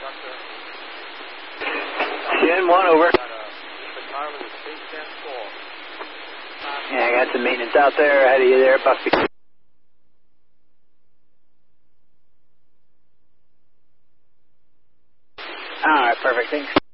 Shen 1 over. Yeah, I got some maintenance out there ahead of you there, Buffy. Alright, perfect, thanks.